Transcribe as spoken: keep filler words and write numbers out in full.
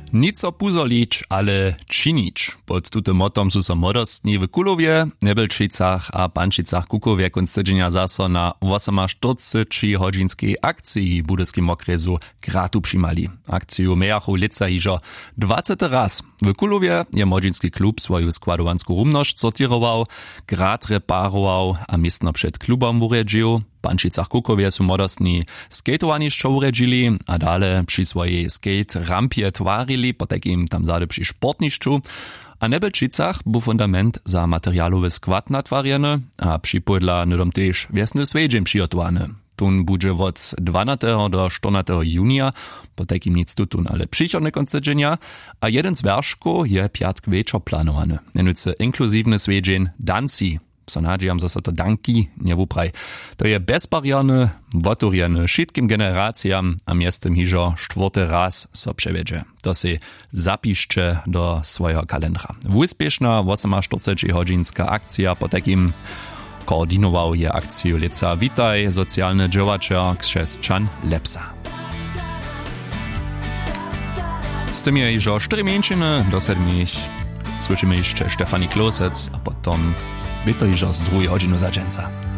Nico puzolić, ale činić. Pod tutym motom su so modostni w Kulowie, Nebelčicach a Pančicach Kukowie konstydzenia zaso na osemnaście hodzinskiej akcji budyskim okresu gratu przymali. Akciju mejachu lica hižo dwadzieścia raz. W Kulowie je modzinski klub swoją składowanską rumność sortirował, grat reparował, a miestno przed klubom uredził. W Pančicach Kukowie su modostni skateowanišćo uredźili, a dale przy swojej skate rampie twarili, potekim tam zade przy sportnišću. A Nebelčicach bu fundament za materialowy skład natwarjeny, a připodla nudom tež wiesny svedźem přihotowany. Tun budže od dvanatého do čtrnatého junia, potekim nic tutun, ale přichodne koncertženja, a jeden z verškov je piatk večer planowany. Menujúce inkluzívny svedźen danci. So nadžiam, zo so to danki nevúpraj. To je bezbariérny, otvorjený všetkým generáciám a miestem hižo štvrtý raz so převedže. To si zapíšte do svojho kalendra. Úspešná osemnaście hodzinská akcia po takým koordinował je akciju lica Witaj, socjalny działacz Krzeszczan Lepsa. Z tym je iżo cztery mięciny, do sedmich słyszymy jeszcze Stefani Klosec, a potom by to iżo z drugiej godziny zaczęca.